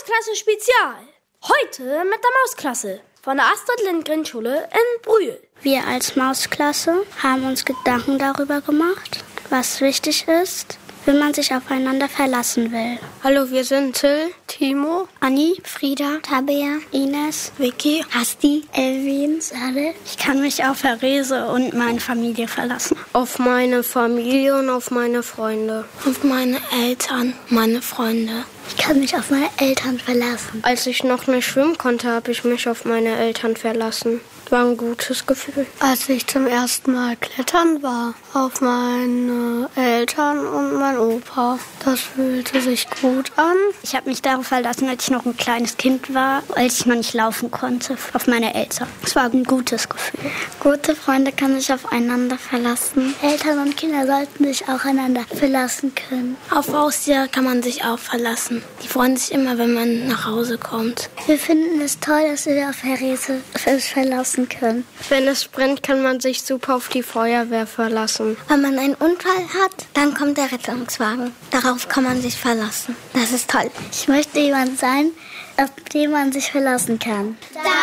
Mausklasse Spezial. Heute mit der Mausklasse von der Astrid-Lindgren-Schule in Brühl. Wir als Mausklasse haben uns Gedanken darüber gemacht, was wichtig ist, wenn man sich aufeinander verlassen will. Hallo, wir sind Till, Timo, Anni, Frieda, Tabea, Ines, Vicky, Asti, Elvin, Sade. Ich kann mich auf Therese und meine Familie verlassen. Auf meine Familie und auf meine Freunde. Auf meine Eltern, meine Freunde. Ich kann mich auf meine Eltern verlassen. Als ich noch nicht schwimmen konnte, habe ich mich auf meine Eltern verlassen. War ein gutes Gefühl. Als ich zum ersten Mal klettern war, auf meine Eltern und mein Opa. Das fühlte sich gut an. Ich habe mich darauf verlassen, als ich noch ein kleines Kind war, als ich noch nicht laufen konnte, auf meine Eltern. Es war ein gutes Gefühl. Gute Freunde kann sich aufeinander verlassen. Eltern und Kinder sollten sich aufeinander verlassen können. Auf Haustiere kann man sich auch verlassen. Die freuen sich immer, wenn man nach Hause kommt. Wir finden es toll, dass wir auf Therese uns verlassen können. Wenn es brennt, kann man sich super auf die Feuerwehr verlassen. Wenn man einen Unfall hat, dann kommt der Rettungswagen. Darauf kann man sich verlassen. Das ist toll. Ich möchte jemand sein, auf den man sich verlassen kann.